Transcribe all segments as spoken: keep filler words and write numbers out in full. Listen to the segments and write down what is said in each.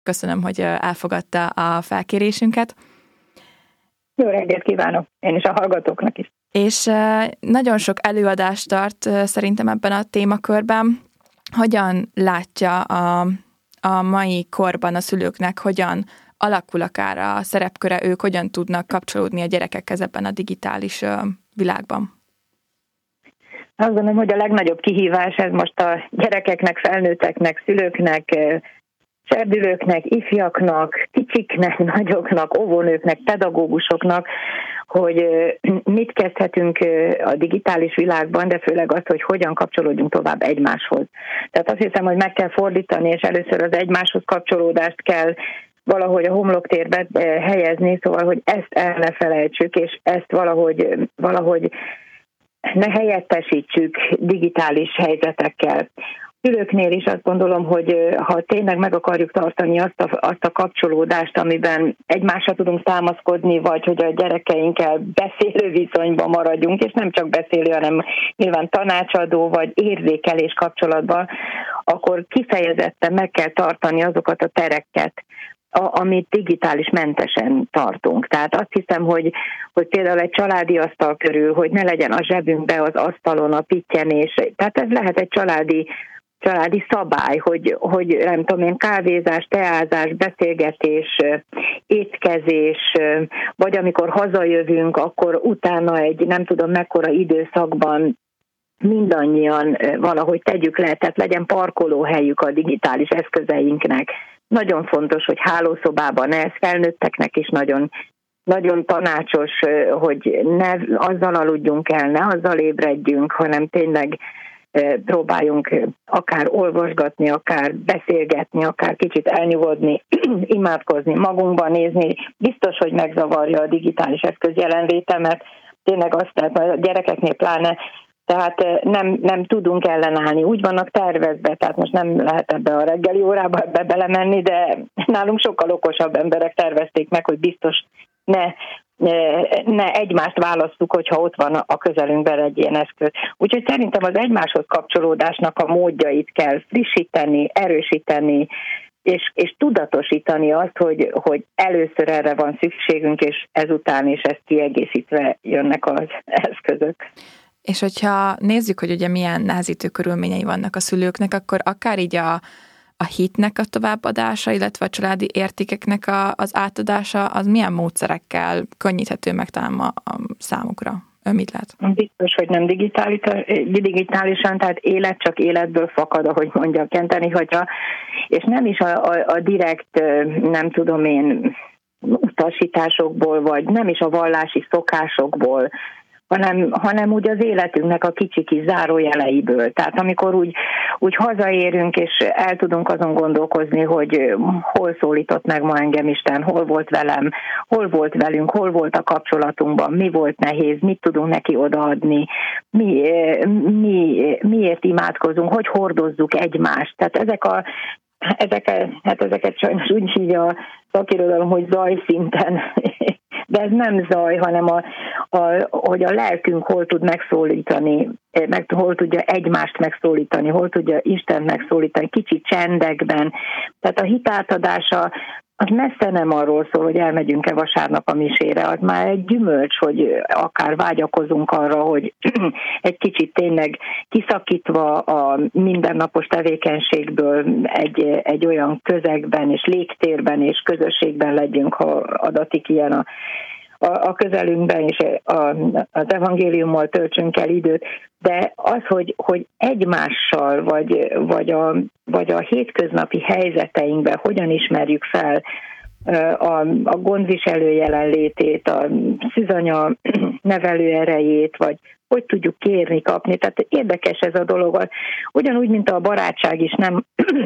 Köszönöm, hogy elfogadta a felkérésünket. Jó reggelt kívánok, én is a hallgatóknak is. És nagyon sok előadást tart szerintem ebben a témakörben. Hogyan látja a, a mai korban a szülőknek, hogyan alakul akár a szerepköre, ők hogyan tudnak kapcsolódni a gyerekekhez ebben a digitális világban? Azt gondolom, hogy a legnagyobb kihívás ez most a gyerekeknek, felnőtteknek, szülőknek, serdülőknek, ifjaknak, kicsiknek, nagyoknak, óvónőknek, pedagógusoknak, hogy mit kezdhetünk a digitális világban, de főleg azt, hogy hogyan kapcsolódjunk tovább egymáshoz. Tehát azt hiszem, hogy meg kell fordítani, és először az egymáshoz kapcsolódást kell valahogy a homloktérbe helyezni, szóval, hogy ezt el ne felejtsük, és ezt valahogy, valahogy ne helyettesítsük digitális helyzetekkel. Szülőknél is azt gondolom, hogy ha tényleg meg akarjuk tartani azt a, azt a kapcsolódást, amiben egymásra tudunk támaszkodni, vagy hogy a gyerekeinkkel beszélő viszonyban maradjunk, és nem csak beszélő, hanem nyilván tanácsadó vagy érzékelés kapcsolatban, akkor kifejezetten meg kell tartani azokat a tereket, A, amit digitális mentesen tartunk. Tehát azt hiszem, hogy, hogy például egy családi asztal körül, hogy ne legyen a zsebünkbe az asztalon a pittyenés. Tehát ez lehet egy családi, családi szabály, hogy, hogy nem tudom én, kávézás, teázás, beszélgetés, étkezés, vagy amikor hazajövünk, akkor utána egy nem tudom mekkora időszakban mindannyian valahogy tegyük le, tehát legyen parkolóhelyük a digitális eszközeinknek. Nagyon fontos, hogy hálószobában ne, ez felnőtteknek is nagyon, nagyon tanácsos, hogy ne azzal aludjunk el, ne azzal ébredjünk, hanem tényleg próbáljunk akár olvasgatni, akár beszélgetni, akár kicsit elnyugodni, imádkozni, magunkban nézni. Biztos, hogy megzavarja a digitális eszköz jelenléte, mert tényleg azt, tehát a gyerekeknél pláne, tehát nem, nem tudunk ellenállni. Úgy vannak tervezve, tehát most nem lehet ebbe a reggeli órába ebbe belemenni, de nálunk sokkal okosabb emberek tervezték meg, hogy biztos ne, ne egymást válasszuk, hogyha ott van a közelünkben egy ilyen eszköz. Úgyhogy szerintem az egymáshoz kapcsolódásnak a módjait kell frissíteni, erősíteni, és, és tudatosítani azt, hogy, hogy először erre van szükségünk, és ezután is ezt kiegészítve jönnek az eszközök. És hogyha nézzük, hogy ugye milyen nehezítő körülményei vannak a szülőknek, akkor akár így a, a hitnek a továbbadása, illetve a családi értékeknek a, az átadása, az milyen módszerekkel könnyíthető meg talán a, a számukra? Ön mit lát? Biztos, hogy nem digitális, digitálisan, tehát élet csak életből fakad, ahogy mondja Kenteni, hogyha, és nem is a, a, a direkt, nem tudom én, utasításokból, vagy nem is a vallási szokásokból, hanem, hanem úgy az életünknek a kicsi kis zárójeleiből. Tehát amikor úgy, úgy hazaérünk, és el tudunk azon gondolkozni, hogy hol szólított meg ma engem Isten, hol volt velem, hol volt velünk, hol volt a kapcsolatunkban, mi volt nehéz, mit tudunk neki odaadni, mi, mi, miért imádkozunk, hogy hordozzuk egymást. Tehát ezek a Ezeket, hát ezeket sajnos úgy hívja a szakirodalom, hogy zajszinten, de ez nem zaj, hanem a, a, hogy a lelkünk hol tud megszólítani, meg, hol tudja egymást megszólítani, hol tudja Istent megszólítani, kicsit csendekben. Tehát a hitátadása az messze nem arról szól, hogy elmegyünk-e vasárnap a misére, az már egy gyümölcs, hogy akár vágyakozunk arra, hogy egy kicsit tényleg kiszakítva a mindennapos tevékenységből egy, egy olyan közegben és légtérben és közösségben legyünk, ha adatik ilyen a, a, a közelünkben, és a, az evangéliummal töltsünk el időt, de az, hogy, hogy egymással, vagy, vagy, a, vagy a hétköznapi helyzeteinkben hogyan ismerjük fel a, a gondviselő jelenlétét, a szűzanya nevelő erejét, vagy hogy tudjuk kérni, kapni. Tehát érdekes ez a dolog. Ugyanúgy, mint a barátság is nem...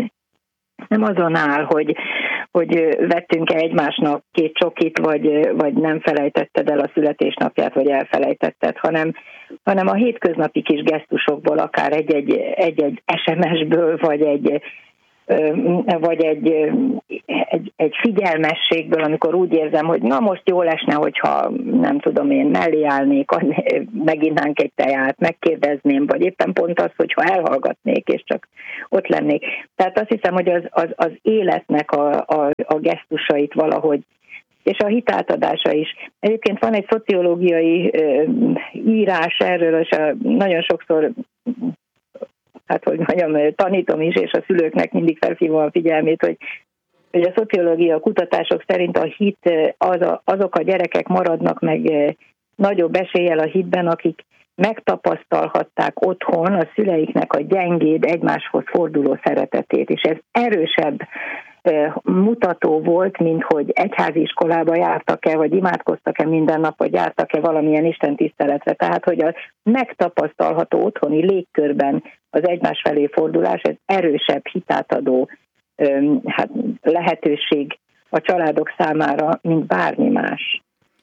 nem azon áll, hogy, hogy vettünk-e egymásnak két csokit, vagy, vagy nem felejtetted el a születésnapját, vagy elfelejtetted, hanem, hanem a hétköznapi kis gesztusokból, akár egy-egy, egy-egy es em es-ből, vagy egy, vagy egy, egy egy figyelmességből, amikor úgy érzem, hogy na most jó lesne, hogyha nem tudom én, mellé állnék, meginnánk egy teját, megkérdezném, vagy éppen pont az, hogyha elhallgatnék, és csak ott lennék. Tehát azt hiszem, hogy az, az, az életnek a, a, a gesztusait valahogy, és a hitátadása is. Egyébként van egy szociológiai ö, írás erről, és a, nagyon sokszor, hát hogy mondjam, tanítom is, és a szülőknek mindig felhívom a figyelmét, hogy, hogy a szociológia kutatások szerint a hit, az a, azok a gyerekek maradnak meg nagyobb eséllyel a hitben, akik megtapasztalhatták otthon a szüleiknek a gyengéd egymáshoz forduló szeretetét, és ez erősebb mutató volt, mint hogy egyházi iskolába jártak-e, vagy imádkoztak-e minden nap, vagy jártak-e valamilyen istentiszteletre. Tehát, hogy a megtapasztalható otthoni légkörben az egymás felé fordulás, ez erősebb hitátadó hát, lehetőség a családok számára, mint bármi más.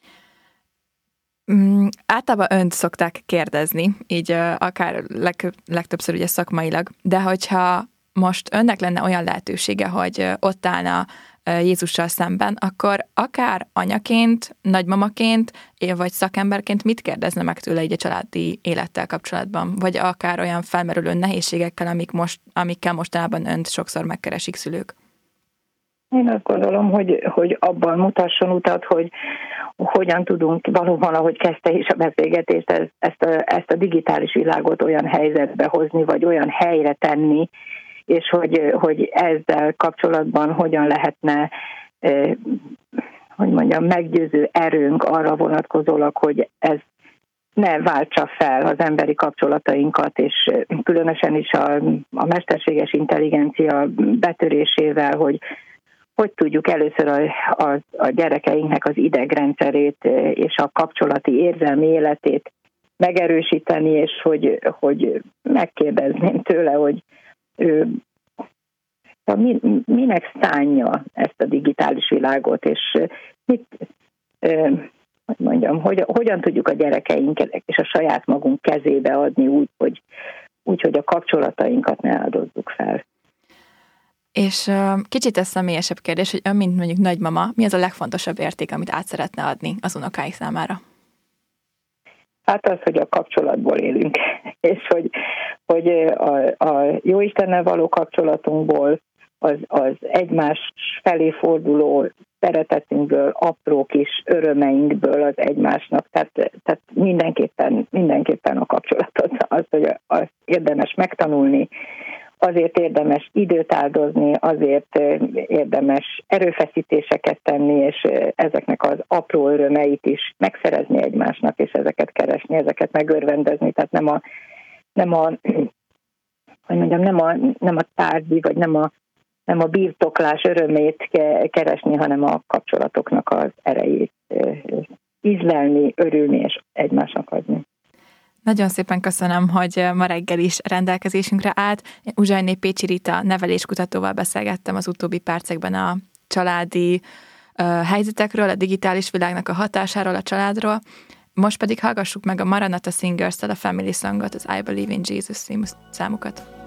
Mm, általában önt szokták kérdezni, így akár leg, legtöbbször ugye szakmailag, de hogyha most önnek lenne olyan lehetősége, hogy ott állna Jézussal szemben, akkor akár anyaként, nagymamaként, vagy szakemberként mit kérdezne meg tőle így a családi élettel kapcsolatban? Vagy akár olyan felmerülő nehézségekkel, amik most, amikkel mostanában önt sokszor megkeresik szülők? Én azt gondolom, hogy, hogy abban mutasson utat, hogy hogyan tudunk valóban, ahogy kezdte is a beszélgetést, ezt a, ezt a digitális világot olyan helyzetbe hozni, vagy olyan helyre tenni, és hogy, hogy ezzel kapcsolatban hogyan lehetne, eh, hogy mondjam, meggyőző erőnk arra vonatkozólag, hogy ez ne váltsa fel az emberi kapcsolatainkat, és különösen is a, a mesterséges intelligencia betörésével, hogy hogy tudjuk először a, a, a gyerekeinknek az idegrendszerét és a kapcsolati érzelmi életét megerősíteni, és hogy, hogy megkérdezném tőle, hogy ő minek szánja ezt a digitális világot, és mit, hogy mondjam, hogy, hogyan tudjuk a gyerekeinket és a saját magunk kezébe adni úgy, hogy, úgy, hogy a kapcsolatainkat ne áldozzuk fel. És uh, kicsit ez személyesebb kérdés, hogy ön, mint mondjuk nagymama, mi az a legfontosabb érték, amit át szeretne adni az unokáik számára? Hát az, hogy a kapcsolatból élünk, és hogy, hogy a, a Jóistennel való kapcsolatunkból, az, az egymás felé forduló szeretetünkből, apró kis örömeinkből az egymásnak, tehát, tehát mindenképpen, mindenképpen a kapcsolatot, az, hogy azt érdemes megtanulni, azért érdemes időt áldozni, azért érdemes erőfeszítéseket tenni, és ezeknek az apró örömeit is megszerezni egymásnak, és ezeket keresni, ezeket megörvendezni. Tehát nem a, nem a, hogy mondjam, nem a, nem a tárgyi, vagy nem a, nem a birtoklás örömét keresni, hanem a kapcsolatoknak az erejét ízlelni, örülni, és egymásnak adni. Nagyon szépen köszönöm, hogy ma reggel is rendelkezésünkre állt. Uzsajné Pécsi Rita neveléskutatóval beszélgettem az utóbbi percekben a családi uh, helyzetekről, a digitális világnak a hatásáról a családról. Most pedig hallgassuk meg a Maranatha Singers-tel a Family Songot, az I Believe in Jesus című számukat.